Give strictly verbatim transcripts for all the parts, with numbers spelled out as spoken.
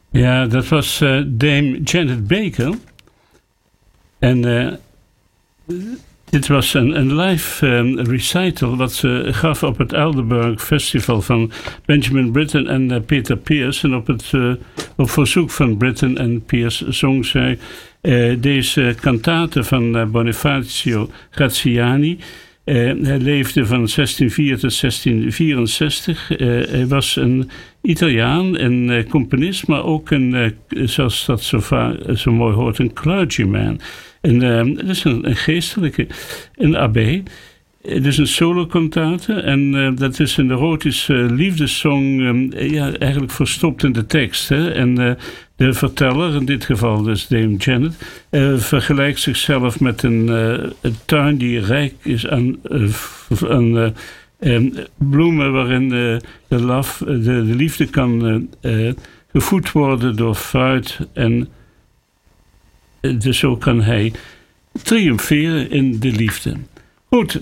Ja, dat was uh, Dame Janet Baker. En uh, dit was een, een live um, recital wat ze gaf op het Aldeburgh Festival van Benjamin Britten en uh, Peter Pears. En op, het, uh, op verzoek van Britten en Pears zong zij uh, deze kantate van uh, Bonifacio Graziani. Uh, hij leefde van zestienhonderdvier tot zestienhonderdvierenzestig. Uh, hij was een Italiaan, een uh, componist, maar ook een, uh, zoals dat zo, va- zo mooi hoort, een clergyman. En, uh, dat is een, een geestelijke, een abbé. Dus een solo-kantate. En uh, dat is een erotische uh, liefdessong, um, ja, eigenlijk verstopt in de tekst. Hè? En uh, de verteller, in dit geval dus Dame Janet, uh, vergelijkt zichzelf met een, uh, een tuin die rijk is aan, uh, aan uh, um, bloemen waarin uh, de, love, de, de liefde kan uh, uh, gevoed worden door fruit. En uh, dus zo kan hij triomferen in de liefde. Goed.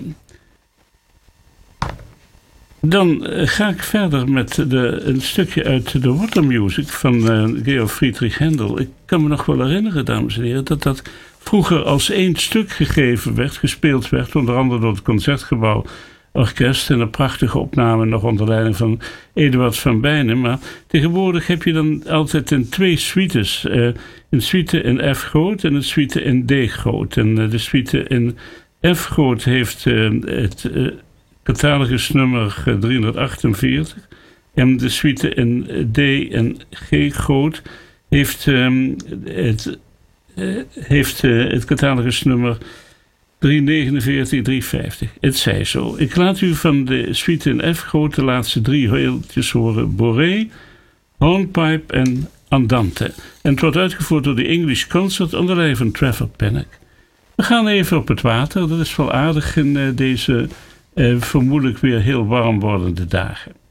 Dan ga ik verder met de, een stukje uit de Water Music van uh, Georg Friedrich Händel. Ik kan me nog wel herinneren, dames en heren, dat dat vroeger als één stuk gegeven werd, gespeeld werd, onder andere door het Concertgebouw Orkest en een prachtige opname nog onder leiding van Eduard van Bijnen. Maar tegenwoordig heb je dan altijd in twee suites. Uh, een suite in F groot en een suite in D groot. En uh, de suite in F groot heeft uh, het uh, catalogusnummer driehonderdachtenveertig. En de suite in D en G groot heeft, um, het, uh, heeft uh, het catalogusnummer driehonderdnegenenveertig, driehonderdvijftig. Het zij zo. Ik laat u van de suite in F groot de laatste drie heeltjes horen. Boré, Hornpipe en Andante. En het wordt uitgevoerd door de English Concert onder leiding van Trevor Pennock. We gaan even op het water. Dat is wel aardig in uh, deze uh, vermoedelijk weer heel warm wordende dagen.